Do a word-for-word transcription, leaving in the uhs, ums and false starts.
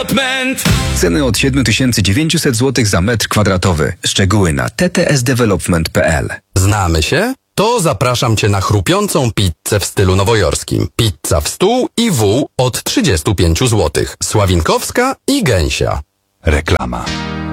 Development. Ceny od siedem tysięcy dziewięćset złotych za metr kwadratowy. Szczegóły na t t s development kropka p l. Znamy się? To zapraszam Cię na chrupiącą pizzę w stylu nowojorskim. Pizza w stół i wół od trzydziestu pięciu złotych. Sławinkowska i Gęsia. Reklama.